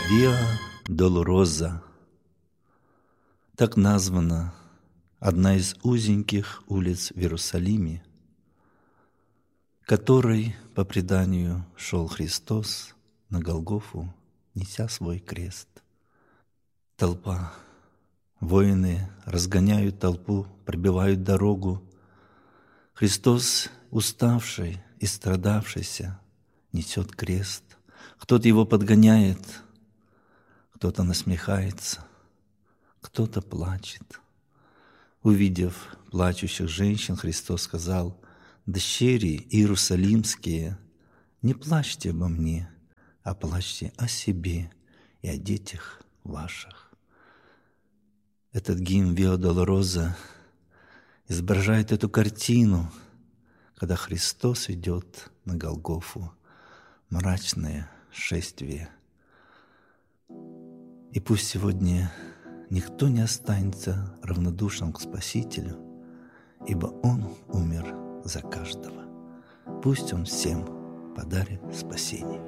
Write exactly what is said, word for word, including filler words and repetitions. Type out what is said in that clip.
Виа Долороза. Так названа одна из узеньких улиц в Иерусалиме, которой, по преданию, шел Христос на Голгофу, неся свой крест. Толпа, воины разгоняют толпу, пробивают дорогу. Христос, уставший и страдавшийся, несет крест. Кто-то его подгоняет, кто-то насмехается, кто-то плачет. Увидев плачущих женщин, Христос сказал: «Дщери иерусалимские, не плачьте обо мне, а плачьте о себе и о детях ваших». Этот гимн «Виа Долороза» изображает эту картину, когда Христос идет на Голгофу, мрачное шествие. И пусть сегодня никто не останется равнодушным к Спасителю, ибо Он умер за каждого. Пусть Он всем подарит спасение.